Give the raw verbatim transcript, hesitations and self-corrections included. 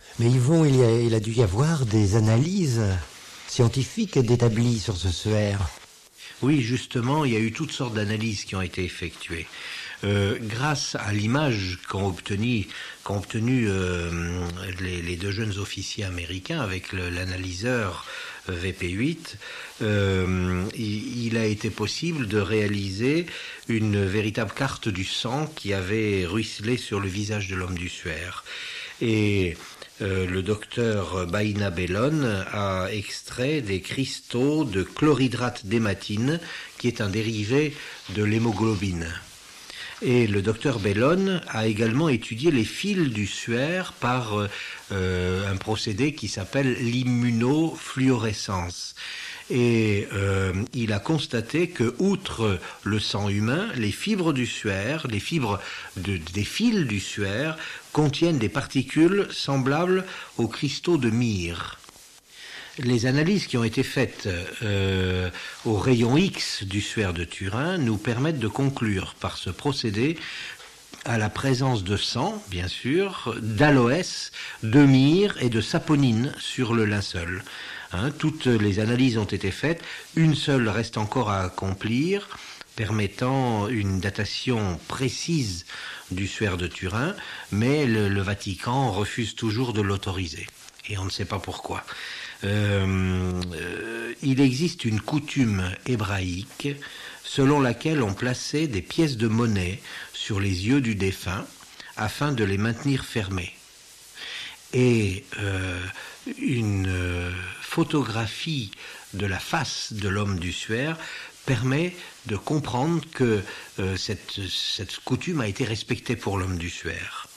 Mais Yvon, il, y a, il a dû y avoir des analyses scientifiques d'établis sur ce suaire. Oui, justement, il y a eu toutes sortes d'analyses qui ont été effectuées. Euh, grâce à l'image qu'ont obtenu, qu'ont obtenu euh, les, les deux jeunes officiers américains avec le, l'analyseur V P huit, euh, il, il a été possible de réaliser une véritable carte du sang qui avait ruisselé sur le visage de l'homme du suaire. Et euh, le docteur Baina Bellon a extrait des cristaux de chlorhydrate d'hématine, qui est un dérivé de l'hémoglobine. Et le docteur Bellon a également étudié les fils du suaire par euh, un procédé qui s'appelle l'immunofluorescence. Et euh, il a constaté que, outre le sang humain, les fibres du suaire, les fibres de, des fils du suaire, contiennent des particules semblables aux cristaux de myrrhe. Les analyses qui ont été faites euh, au rayon X du suaire de Turin nous permettent de conclure par ce procédé à la présence de sang, bien sûr, d'aloès, de myrrhe et de saponine sur le linceul. Hein, toutes les analyses ont été faites, une seule reste encore à accomplir, permettant une datation précise du suaire de Turin, mais le, le Vatican refuse toujours de l'autoriser, et on ne sait pas pourquoi. Euh, euh, il existe une coutume hébraïque selon laquelle on plaçait des pièces de monnaie sur les yeux du défunt afin de les maintenir fermés. Et euh, une euh, photographie de la face de l'homme du suaire permet de comprendre que euh, cette, cette coutume a été respectée pour l'homme du suaire.